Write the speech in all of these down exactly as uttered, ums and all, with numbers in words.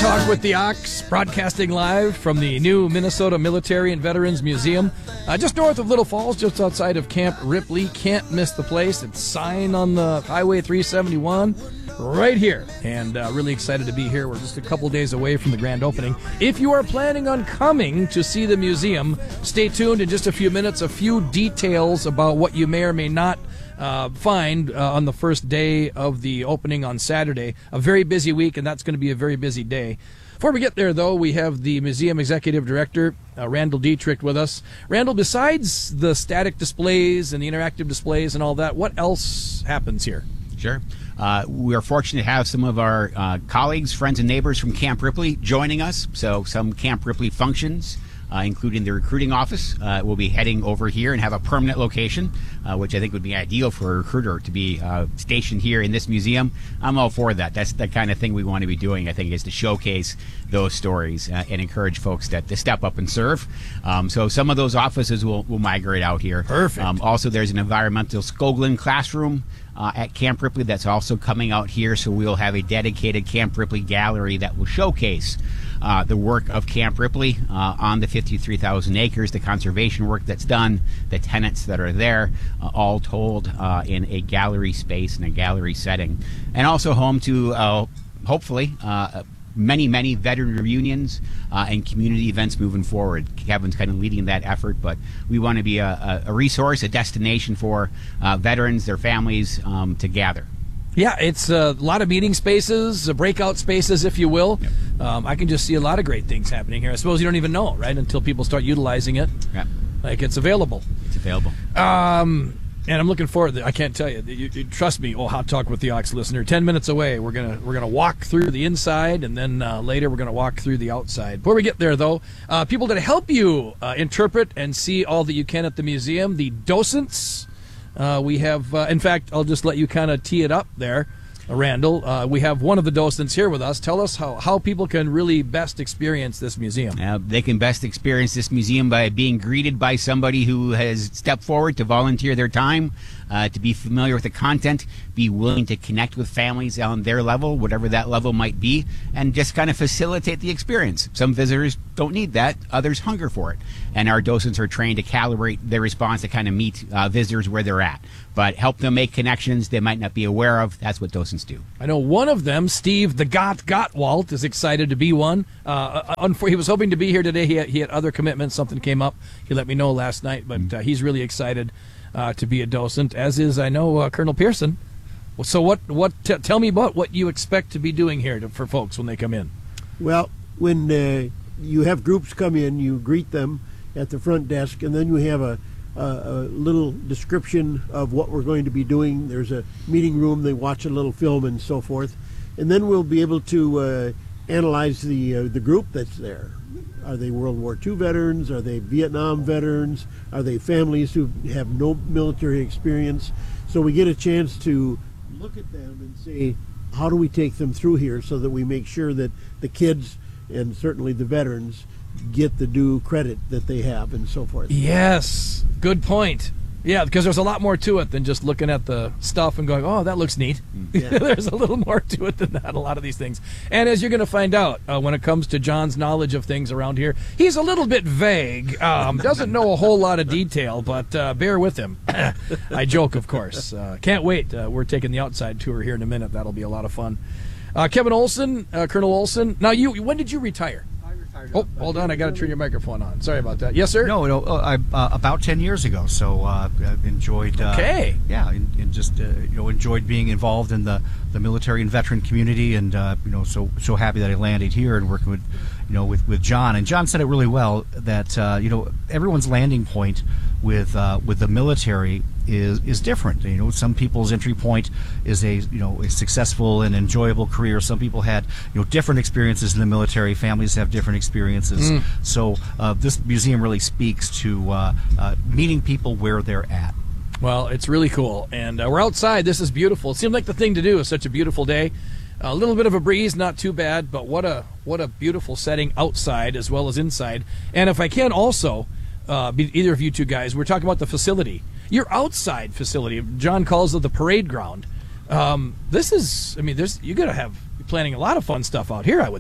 Talk with the Ox, broadcasting live from the new Minnesota Military and Veterans Museum, uh, just north of Little Falls, just outside of Camp Ripley. Can't miss the place. It's sign on the Highway three seventy-one right here, and uh, really excited to be here. We're just a couple days away from the grand opening. If you are planning on coming to see the museum, stay tuned. In just a few minutes, a few details about what you may or may not Uh, find uh, on the first day of the opening on Saturday. A very busy week, and that's going to be a very busy day. Before we get there, though, we have the museum executive director, uh, Randall Dietrich, with us. Randall, besides the static displays and the interactive displays and all that, what else happens here? Sure. Uh, we are fortunate to have some of our uh, colleagues, friends, and neighbors from Camp Ripley joining us. So some Camp Ripley functions, Uh, including the recruiting office, uh, will be heading over here and have a permanent location, uh, which I think would be ideal for a recruiter to be uh, stationed here in this museum. I'm all for that. That's the kind of thing we want to be doing, I think, is to showcase those stories uh, and encourage folks that, to step up and serve. Um, so some of those offices will, will migrate out here. Perfect. Um, also, there's an environmental Skoglund classroom Uh, at Camp Ripley that's also coming out here, so we'll have a dedicated Camp Ripley gallery that will showcase uh, the work of Camp Ripley uh, on the fifty-three thousand acres, the conservation work that's done, the tenants that are there, uh, all told uh, in a gallery space and a gallery setting. And also home to, uh, hopefully, uh, many, many veteran reunions uh, and community events moving forward. Kevin's kind of leading that effort, but we want to be a, a resource, a destination for uh, veterans, their families um, to gather. Yeah, it's a lot of meeting spaces, uh, breakout spaces, if you will. Yep. Um, I can just see a lot of great things happening here. I suppose you don't even know, right, until people start utilizing it. Yeah. Like, it's available. It's available. Um... And I'm looking forward to, I can't tell you, you, you trust me, oh, Hot Talk with the Ox listener, ten minutes away, we're going to we're gonna walk through the inside, and then uh, later we're going to walk through the outside. Before we get there, though, uh, people that help you uh, interpret and see all that you can at the museum, the docents, uh, we have, uh, in fact, I'll just let you kind of tee it up there, Randall. Uh, we have one of the docents here with us. Tell us how, how people can really best experience this museum. Uh, they can best experience this museum by being greeted by somebody who has stepped forward to volunteer their time, uh, to be familiar with the content, be willing to connect with families on their level, whatever that level might be, and just kind of facilitate the experience. Some visitors don't need that. Others hunger for it. And our docents are trained to calibrate their response to kind of meet uh, visitors where they're at, but help them make connections they might not be aware of. That's what docents do. I know one of them, Steve the Got Gottwalt, is excited to be one. Uh, he was hoping to be here today. He had, he had other commitments. Something came up. He let me know last night, but uh, he's really excited uh, to be a docent, as is, I know, uh, Colonel Pearson. So what? What? T- tell me about what you expect to be doing here to, for folks when they come in. Well, when uh, you have groups come in, you greet them at the front desk, and then you have a Uh, a little description of what we're going to be doing. There's a meeting room, they watch a little film and so forth, and then we'll be able to uh, analyze the uh, the group that's there. Are they World War Two veterans? Are they Vietnam veterans? Are they families who have no military experience? So we get a chance to look at them and say, how do we take them through here so that we make sure that the kids and certainly the veterans get the due credit that they have and so forth. Yes, good point. Yeah, because there's a lot more to it than just looking at the stuff and going, oh, that looks neat. Yeah. There's a little more to it than that, a lot of these things. And as you're going to find out uh, when it comes to John's knowledge of things around here, he's a little bit vague, um, doesn't know a whole lot of detail, but uh, bear with him. I joke, of course. Uh, can't wait. Uh, we're taking the outside tour here in a minute. That'll be a lot of fun. Uh, Kevin Olson, uh, Colonel Olson. Now, you, when did you retire? Oh, hold on. I got to turn your microphone on. Sorry about that. Yes, sir? No, no uh, I, uh, about ten years ago. So uh, I've enjoyed. Uh, okay. Yeah, and, and just uh, you know enjoyed being involved in the, the military and veteran community, and uh, you know so so happy that I landed here and working with you know with, with John. And John said it really well that uh, you know everyone's landing point with uh, with the military is is different. You know, some people's entry point is a you know a successful and enjoyable career. Some people had you know different experiences in the military. Families have different experiences. Mm. So uh, this museum really speaks to uh, uh, meeting people where they're at. Well, it's really cool, and uh, we're outside. This is beautiful. It seemed like the thing to do. It's such a beautiful day. A little bit of a breeze, not too bad, but what a what a beautiful setting outside as well as inside. And if I can also, uh, be, either of you two guys, we're talking about the facility. Your outside facility, John calls it the parade ground. Um, this is, I mean, there's you got to have you're planning a lot of fun stuff out here, I would think.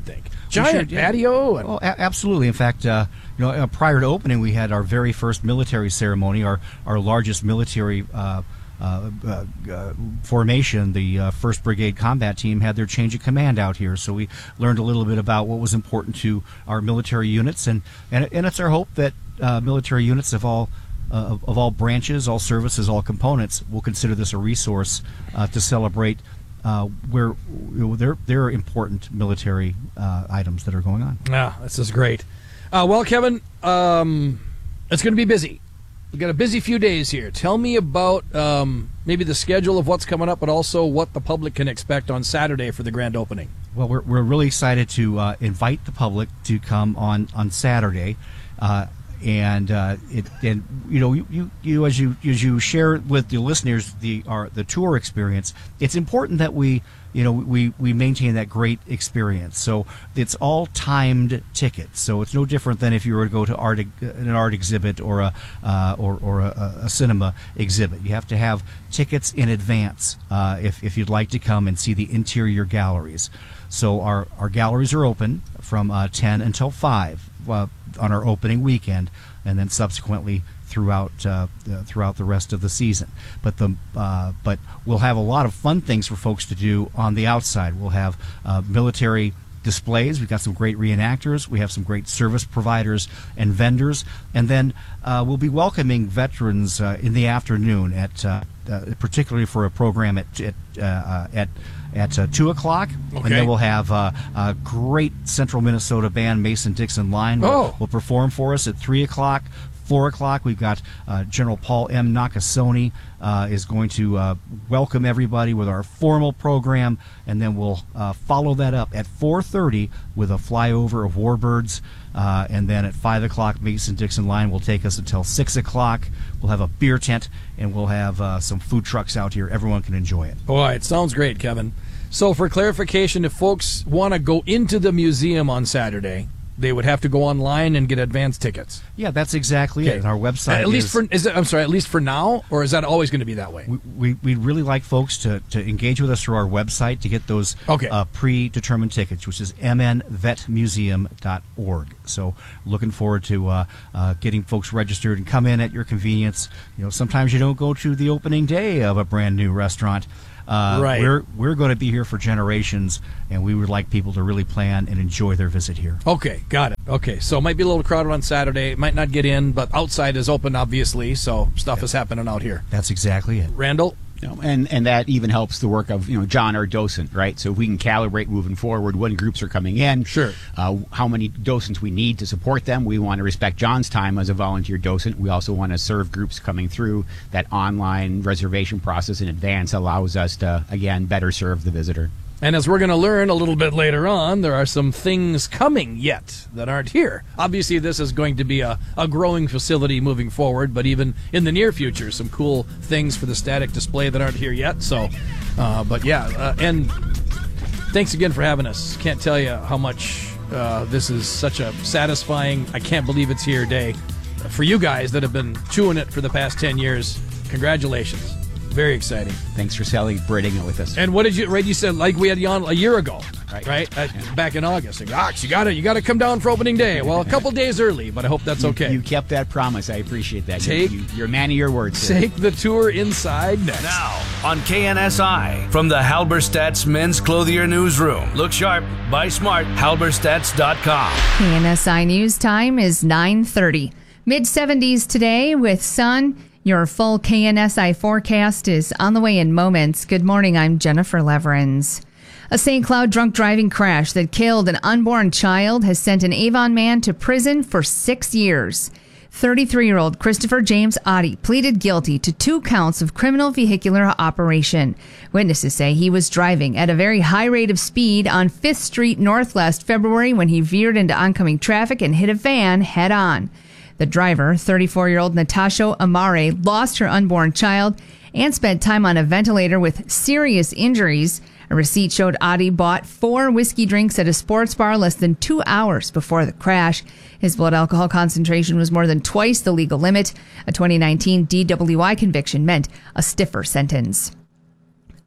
giant yeah. patio. And, Oh, a- absolutely. In fact, uh, you know, uh, prior to opening, we had our very first military ceremony, our our largest military uh, uh, uh, uh, formation. The uh, First Brigade Combat Team had their change of command out here, so we learned a little bit about what was important to our military units, and and, and it's our hope that uh, military units of all uh, of, of all branches, all services, all components will consider this a resource uh, to celebrate. Uh, where you know, there there are important military uh, items that are going on. Yeah, this is great. Uh, well, Kevin, um, it's going to be busy. We've got a busy few days here. Tell me about um, maybe the schedule of what's coming up, but also what the public can expect on Saturday for the grand opening. Well, we're we're really excited to uh, invite the public to come on on Saturday. Uh, And uh, it and you know you, you you as you as you share with the listeners the our the tour experience, it's important that we you know we we maintain that great experience. So it's all timed tickets. So it's no different than if you were to go to art an art exhibit or a uh, or or a, a cinema exhibit. You have to have tickets in advance uh, if if you'd like to come and see the interior galleries. So our our galleries are open from uh, ten until five. Uh, on our opening weekend, and then subsequently throughout uh, uh, throughout the rest of the season. But the uh, but we'll have a lot of fun things for folks to do on the outside. We'll have uh, military displays. We've got some great reenactors. We have some great service providers and vendors, and then uh, we'll be welcoming veterans uh, in the afternoon at uh, uh, particularly for a program at at uh, at. at uh, two o'clock, okay. And then we'll have uh, a great Central Minnesota band, Mason-Dixon Line, will, oh. will perform for us at three o'clock. four o'clock, we've got uh, General Paul M. Nakasone uh, is going to uh, welcome everybody with our formal program, and then we'll uh, follow that up at four thirty with a flyover of Warbirds, uh, and then at five o'clock, Mason-Dixon Line will take us until six o'clock. We'll have a beer tent, and we'll have uh, some food trucks out here. Everyone can enjoy it. Boy, it sounds great, Kevin. So for clarification, if folks want to go into the museum on Saturday, they would have to go online and get advance tickets. Yeah, that's exactly Okay. it. And our website At least is, for is it, I'm sorry, at least for now, or is that always going to be that way? we, we we'd really like folks to, to engage with us through our website to get those Okay. uh, predetermined tickets, which is m n vet museum dot org. So looking forward to uh, uh, getting folks registered and come in at your convenience. You know, sometimes you don't go to the opening day of a brand new restaurant. Uh, Right. We're we're going to be here for generations, and we would like people to really plan and enjoy their visit here. Okay, got it. Okay, so it might be a little crowded on Saturday. It might not get in, but outside is open, obviously, so stuff is happening out here. That's exactly it. Randall? You know, and and that even helps the work of you know John, our docent, right? So if we can calibrate moving forward when groups are coming in, Sure. uh, how many docents we need to support them. We want to respect John's time as a volunteer docent. We also want to serve groups coming through. That online reservation process in advance allows us to again better serve the visitor. And as we're going to learn a little bit later on, there are some things coming yet that aren't here. Obviously, this is going to be a, a growing facility moving forward, but even in the near future, some cool things for the static display that aren't here yet. So, uh, but yeah, uh, and thanks again for having us. Can't tell you how much uh, this is such a satisfying, I can't believe it's here day for you guys that have been chewing it for the past ten years. Congratulations. Very exciting. Thanks for celebrating it with us. And what did you? Right, you said like we had you on a year ago, Right. right? Uh, back in August. Like, Ox, you got to you got to come down for opening day. Well, a couple days early, but I hope that's You- okay. You, kept that promise. I appreciate that. Take- you, you, you're a man of your words. here. Take the tour inside next. Now on K N S I from the Halberstadt's Men's Clothier Newsroom. Look sharp, buy smart, halberstadts dot com. K N S I News time is nine thirty. mid seventies today with sun. Your full K N S I forecast is on the way in moments. Good morning, I'm Jennifer Leverins. A Saint Cloud drunk driving crash that killed an unborn child has sent an Avon man to prison for six years. thirty-three-year-old Christopher James Oddie pleaded guilty to two counts of criminal vehicular operation. Witnesses say he was driving at a very high rate of speed on fifth Street North last February when he veered into oncoming traffic and hit a van head on. The driver, thirty-four-year-old Natasha Amare, lost her unborn child and spent time on a ventilator with serious injuries. A receipt showed Oddie bought four whiskey drinks at a sports bar less than two hours before the crash. His blood alcohol concentration was more than twice the legal limit. A twenty nineteen D W I conviction meant a stiffer sentence.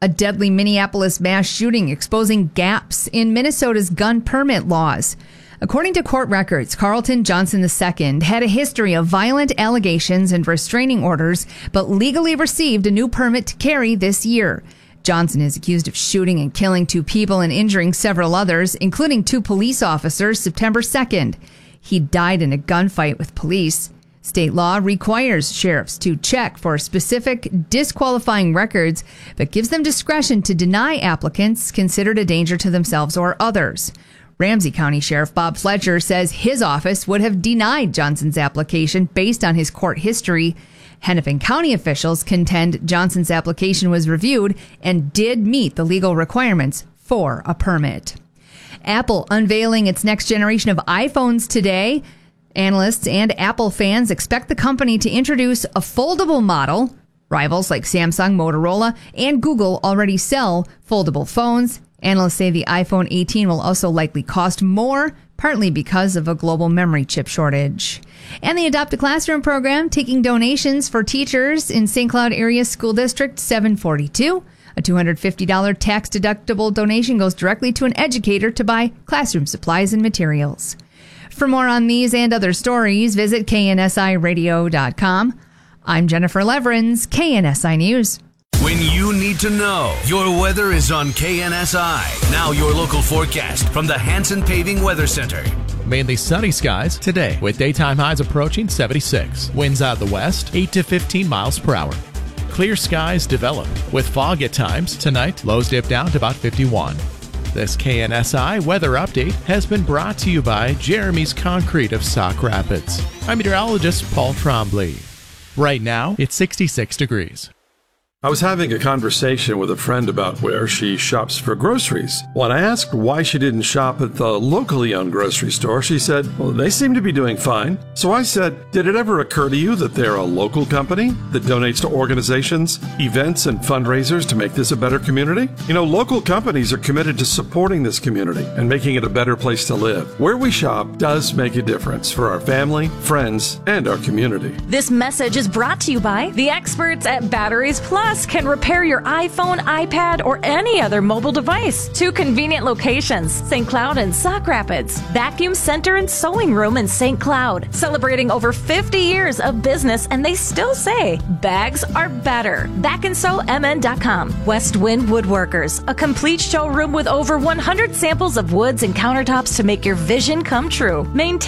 A deadly Minneapolis mass shooting exposing gaps in Minnesota's gun permit laws. According to court records, Carlton Johnson the Second had a history of violent allegations and restraining orders, but legally received a new permit to carry this year. Johnson is accused of shooting and killing two people and injuring several others, including two police officers, September second. He died in a gunfight with police. State law requires sheriffs to check for specific disqualifying records, but gives them discretion to deny applicants considered a danger to themselves or others. Ramsey County Sheriff Bob Fletcher says his office would have denied Johnson's application based on his court history. Hennepin County officials contend Johnson's application was reviewed and did meet the legal requirements for a permit. Apple unveiling its next generation of iPhones today. Analysts and Apple fans expect the company to introduce a foldable model. Rivals like Samsung, Motorola, and Google already sell foldable phones. Analysts say the iPhone eighteen will also likely cost more, partly because of a global memory chip shortage. And the Adopt a Classroom program taking donations for teachers in Saint Cloud Area School District seven forty-two. A two hundred fifty dollars tax-deductible donation goes directly to an educator to buy classroom supplies and materials. For more on these and other stories, visit K N S I radio dot com. I'm Jennifer Leverins, K N S I News. When you need to know, your weather is on K N S I. Now your local forecast from the Hanson Paving Weather Center. Mainly sunny skies today, with daytime highs approaching seventy-six. Winds out of the west, eight to fifteen miles per hour. Clear skies develop, with fog at times. Tonight, lows dip down to about fifty-one. This K N S I weather update has been brought to you by Jeremy's Concrete of Sauk Rapids. I'm meteorologist Paul Trombley. Right now, it's sixty-six degrees. I was having a conversation with a friend about where she shops for groceries. When I asked why she didn't shop at the locally owned grocery store, she said, well, they seem to be doing fine. So I said, did it ever occur to you that they're a local company that donates to organizations, events, and fundraisers to make this a better community? You know, local companies are committed to supporting this community and making it a better place to live. Where we shop does make a difference for our family, friends, and our community. This message is brought to you by the experts at Batteries Plus. Can repair your iPhone, iPad, or any other mobile device. Two convenient locations, Saint Cloud and Sauk Rapids. Vacuum Center and Sewing Room in Saint Cloud. Celebrating over fifty years of business, and they still say bags are better. back and sew M N dot com. West Wind Woodworkers, a complete showroom with over one hundred samples of woods and countertops to make your vision come true. Maintain